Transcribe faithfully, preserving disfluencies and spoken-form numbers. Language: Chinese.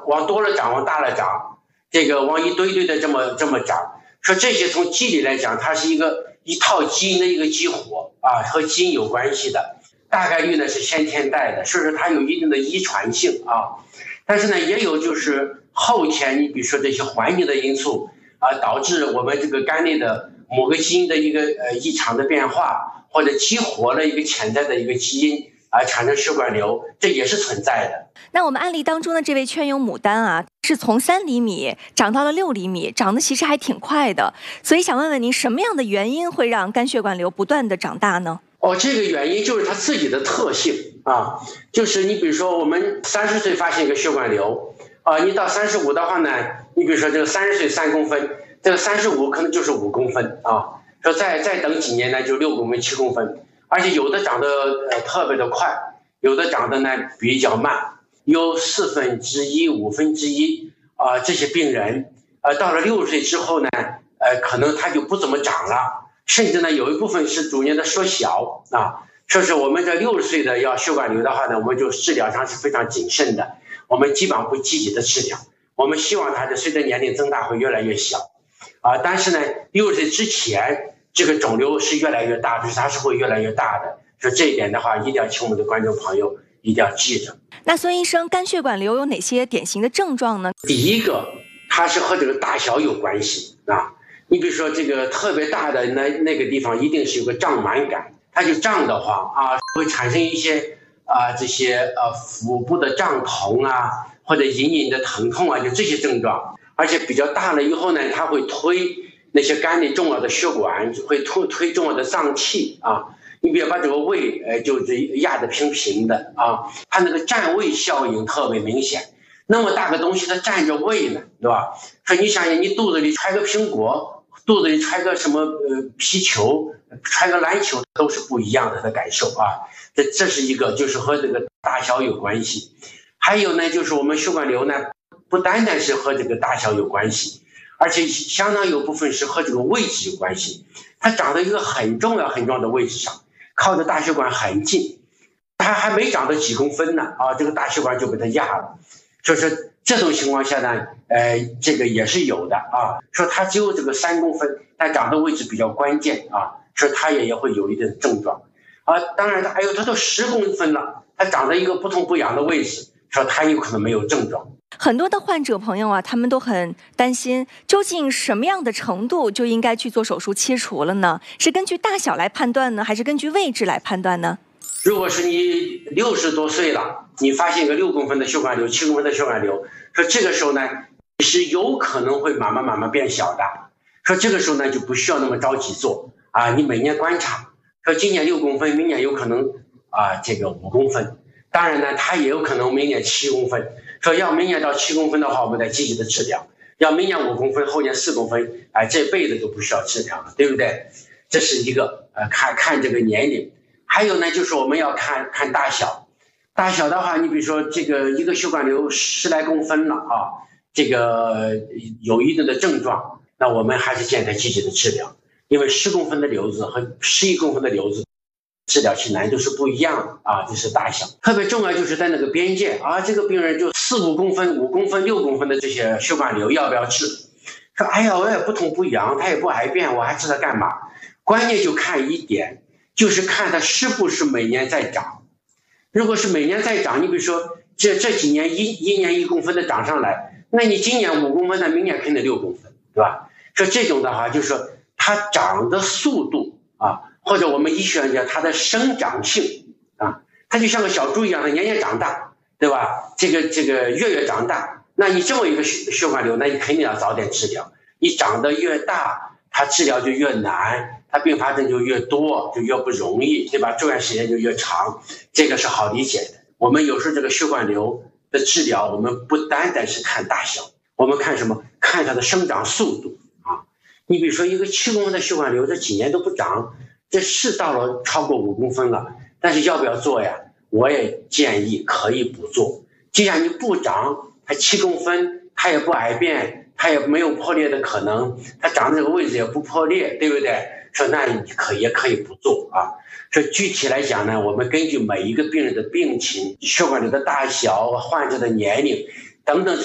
往多了长，往大了长，这个往一堆堆的这么这么长。说这些从机理来讲，它是一个一套基因的一个激活啊，和基因有关系的，大概率呢是先天带的，所以说它有一定的遗传性啊。但是呢，也有就是后天，你比如说这些环境的因素啊，导致我们这个肝内的某个基因的一个呃异常的变化，或者激活了一个潜在的一个基因啊，产生血管瘤，这也是存在的。 那我们案例当中的这位圈勇牡丹啊，是从三厘米长到了六厘米，长得其实还挺快的。所以想问问您，什么样的原因会让肝血管瘤不断的长大呢？ 哦，这个原因就是它自己的特性啊，就是你比如说我们三十岁发现一个血管瘤啊，你到三十五的话呢，你比如说这个三十岁三公分，这个三十五可能就是五公分啊，说再再等几年呢就六公分七公分，而且有的长得呃特别的快，有的长得呢比较慢，有四分之一五分之一啊，这些病人呃到了六十岁之后呢，呃可能他就不怎么长了。甚至呢，有一部分是逐年的缩小啊。说是我们这六十岁的要血管瘤的话呢，我们就治疗上是非常谨慎的，我们基本上不积极的治疗，我们希望它的随着年龄增大会越来越小啊。但是呢，六十岁之前这个肿瘤是越来越大，就是它是会越来越大的。说这一点的话，一定要请我们的观众朋友一定要记着。 那孙医生，肝血管瘤有哪些典型的症状呢？ 第一个，它是和这个大小有关系啊。你比如说这个特别大的那那个地方一定是有个胀满感，它就胀得慌啊，会产生一些啊这些呃腹部的胀痛啊，或者隐隐的疼痛啊，就这些症状。而且比较大了以后呢，它会推那些肝内重要的血管，会推推重要的脏器啊。你比如把这个胃呃就是压得平平的啊，它那个占位效应特别明显。那么大个东西它占着胃呢，对吧？说你想想，你肚子里揣个苹果。肚子里揣个什么呃皮球，揣个篮球都是不一样的的感受啊。这这是一个，就是和这个大小有关系。还有呢，就是我们血管瘤呢，不单单是和这个大小有关系，而且相当有部分是和这个位置有关系。它长在一个很重要很重要的位置上，靠着大血管很近，它还没长到几公分呢啊，这个大血管就被它压了。就是这种情况下呢，呃，这个也是有的啊。说它只有这个三公分，但长的位置比较关键啊，说它也也会有一定的症状啊。当然，它还有它都十公分了，它长在一个不痛不痒的位置，说它有可能没有症状。 很多的患者朋友啊，他们都很担心，究竟什么样的程度就应该去做手术切除了呢？是根据大小来判断呢，还是根据位置来判断呢？ 如果是你六十多岁了，你发现一个六公分的血管瘤、七公分的血管瘤，说这个时候呢，是有可能会慢慢慢慢变小的。说这个时候呢，就不需要那么着急做啊，你每年观察。说今年六公分，明年有可能啊这个五公分，当然呢，它也有可能明年七公分。说要明年到七公分的话，我们再积极的治疗；要明年五公分，后年四公分，哎，这辈子都不需要治疗了，对不对？这是一个呃，看看这个年龄。还有呢，就是我们要看看大小，大小的话，你比如说这个一个血管瘤十来公分了啊，这个有一定的症状，那我们还是建议他积极的治疗，因为十公分的瘤子和十一公分的瘤子治疗其难度是不一样的啊，这是大小。特别重要就是在那个边界啊，这个病人就四五公分、五公分、六公分的这些血管瘤要不要治？说哎呀，我也不痛不痒，他也不癌变，我还治它干嘛？关键就看一点。就是看它是不是每年在长，如果是每年在长，你比如说这这几年一一年一公分的长上来，那你今年五公分的，明年肯定六公分，对吧？说这种的话，就是说它长的速度啊，或者我们医学上讲它的生长性啊，它就像个小猪一样，它年年长大，对吧？这个这个月月长大，那你这么一个血血管瘤，那你肯定要早点治疗，你长得越大，它治疗就越难。它并发症就越多，就越不容易，对吧？住院时间就越长，这个是好理解的。我们有时候这个血管瘤的治疗，我们不单单是看大小，我们看什么？看它的生长速度啊。你比如说一个七公分的血管瘤，这几年都不长，这是到了超过五公分了，但是要不要做呀？我也建议可以不做。既然你不长，它七公分，它也不癌变，它也没有破裂的可能，它长的这个位置也不破裂，对不对？说那你可以也可以不做啊。说具体来讲呢，我们根据每一个病人的病情、血管瘤的大小、患者的年龄等等